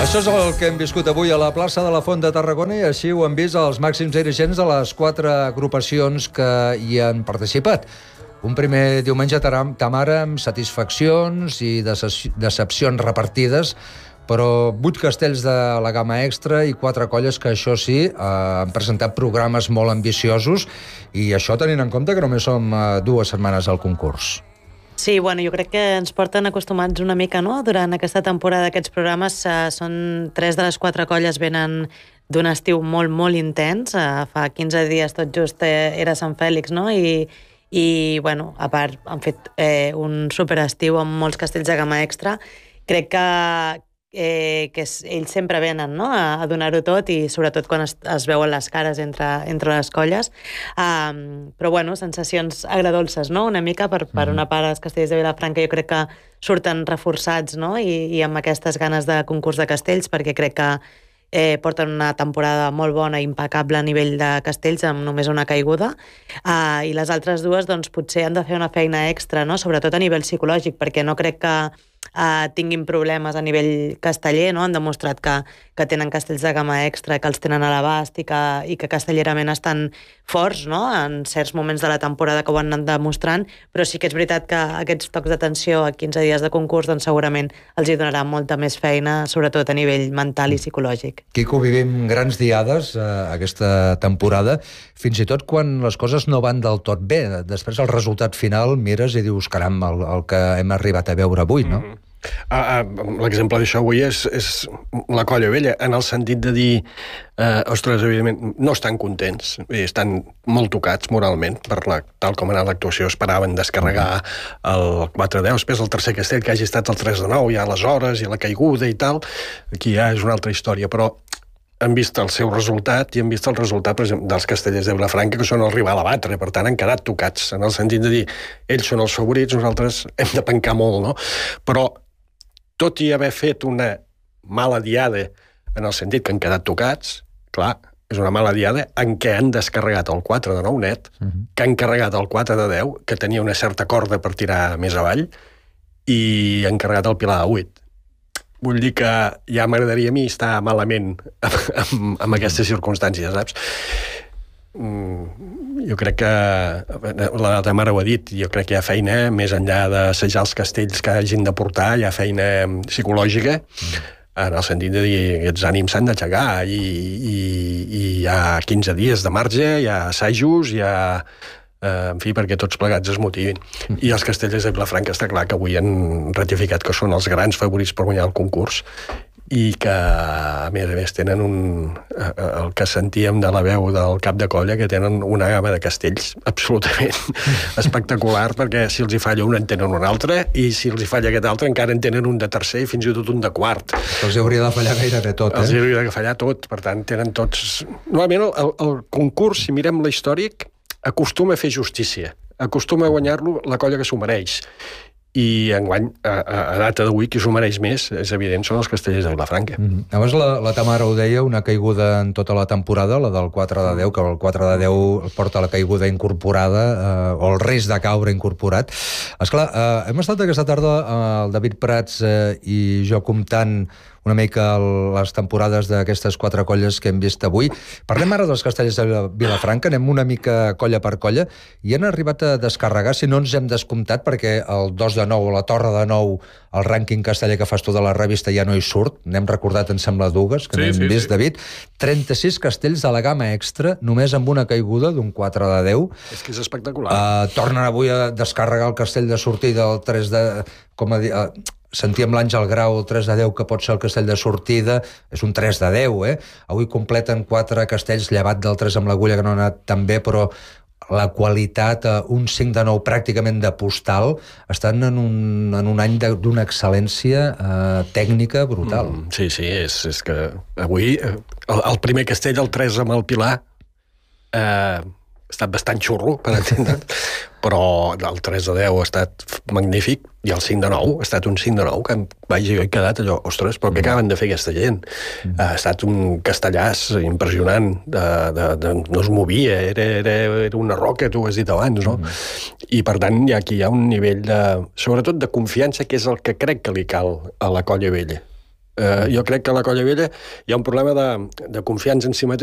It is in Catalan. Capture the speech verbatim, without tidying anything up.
Això és el que hem viscut avui a la plaça de la Font de Tarragona i així ho han vist els màxims dirigents de les quatre agrupacions que hi han participat. Un primer diumenge, Tamara, amb satisfaccions i decepcions repartides, però vuit castells de la gamma extra i quatre colles que, això sí, han presentat programes molt ambiciosos i això tenint en compte que només som dues setmanes al concurs. Sí, bueno, jo crec que ens porten acostumats una mica, no?, durant aquesta temporada. Aquests programes eh, són tres de les quatre colles venen d'un estiu molt, molt intens. Eh, fa quinze dies tot just eh, era Sant Fèlix, no?, i, i bueno, a part han fet eh, un superestiu amb molts castells de gamma extra. Crec que, eh, que es, ells sempre venen, no?, a, a donar-ho tot i sobretot quan es, es veuen les cares entre, entre les colles. Um, però bueno, sensacions agradolces, no?, una mica per, per una part els castells de Vilafranca jo crec que surten reforçats, no?, i, i amb aquestes ganes de concurs de castells, perquè crec que eh, porten una temporada molt bona i impecable a nivell de castells amb només una caiguda, uh, i les altres dues doncs potser han de fer una feina extra, no?, sobretot a nivell psicològic, perquè no crec que Uh, tinguin problemes a nivell casteller, no? Han demostrat que, que tenen castells de gamma extra, que els tenen a l'abast i que, i que castellerament estan forts, no?, en certs moments de la temporada que ho han anat demostrant, però sí que és veritat que aquests tocs d'atenció a quinze dies de concurs doncs segurament els hi donarà molta més feina, sobretot a nivell mental i psicològic. Quico, vivim grans diades eh, aquesta temporada, fins i tot quan les coses no van del tot bé. Després el resultat final mires i dius, caram, el, el que hem arribat a veure avui, no? Mm-hmm. Ah, ah, l'exemple d'això avui és, és la colla vella, en el sentit de dir eh, ostres, evidentment, no estan contents, estan molt tocats moralment per la, tal com ha anat l'actuació. Esperaven descarregar el quatre deu, després el tercer castell que hagi estat el tres de nou, ja les hores i la caiguda i tal, aquí ja és una altra història, però han vist el seu resultat i han vist el resultat, per exemple, dels castellers de Vilafranca, que són el rival a batre, per tant han quedat tocats, en el sentit de dir ells són els favorits, nosaltres hem de pencar molt, no? Però tot i haver fet una mala diada en el sentit que han quedat tocats, clar, és una mala diada en què han descarregat el quatre de nou net, uh-huh. que han carregat el quatre de deu, que tenia una certa corda per tirar més avall, i han carregat el pilar de vuit. Vull dir que ja m'agradaria a mi estar malament amb, amb, amb aquestes circumstàncies, saps? Jo crec que la Tamara ho ha dit, jo crec que hi ha feina més enllà d'assajar els castells que hagin de portar, hi ha feina psicològica en el sentit de dir que aquests ànims s'han d'aixecar i, i, i hi ha quinze dies de marge, hi ha assajos, hi ha eh, en fi, perquè tots plegats es motivin. I els castellers de Vilafranca està clar que avui han ratificat que són els grans favorits per guanyar el concurs i que, a més a més, tenen un, el que sentíem de la veu del cap de colla, que tenen una gamma de castells absolutament espectacular, perquè si els hi falla un en tenen un altre, i si els hi falla aquest altre encara en tenen un de tercer i fins i tot un de quart. Els hauria de fallar gairebé tot, eh? Els hauria de fallar tot, per tant, tenen tots... Normalment el, el concurs, si mirem l'històric, acostuma a fer justícia, acostuma a guanyar-lo la colla que s'ho mereix. I enguany, a, a, a data d'avui, qui s'ho mereix més, és evident, són els castellers de Vilafranca. Mm-hmm. Abans la, la Tamara ho deia, una caiguda en tota la temporada, la del quatre de deu, que el quatre de deu porta la caiguda incorporada, eh, o el risc de caure incorporat. Esclar, eh, hem estat aquesta tarda, eh, el David Prats eh, i jo comptant una mica les temporades d'aquestes quatre colles que hem vist avui. Parlem ara dels castellers de Vilafranca, anem una mica colla per colla, i han arribat a descarregar, si no ens hem descomptat, perquè el dos de nou, la torre de nou, el rànquing casteller que fas tu de la revista ja no hi surt, n'hem recordat, em sembla, dues, que sí, n'hem sí, vist, sí. David, trenta-sis castells de la gamma extra, només amb una caiguda d'un quatre de deu. És que és espectacular. Uh, tornen avui a descarregar el castell de sortida, el tres de... com a dir... Uh, sentíem l'Àngel Grau, el tres de deu, que pot ser el castell de sortida, és un tres de deu, eh? Avui completen quatre castells, llevat del tres amb l'agulla, que no ha anat tan bé, però la qualitat, un cinc de nou pràcticament de postal, estan en un, en un any d'una excel·lència eh, tècnica brutal. Mm, sí, sí, és, és que avui el, el primer castell, el tres amb el Pilar, eh, ha estat bastant xurro, per entendre, però el tres de deu ha estat magnífic i el cinc de nou ha estat un cinc de nou que vaig, jo he quedat allò, ostres, però què acaben de fer aquesta gent? Mm. Ha estat un castellàs impressionant, de, de, de, no es movia, era, era, era una roca, tu ho has dit abans, no? Mm. I per tant hi ha, aquí hi ha un nivell de, sobretot de confiança, que és el que crec que li cal a la colla vella. Eh, jo crec que a la Colla Vella hi ha un problema de, de confiança en si mateix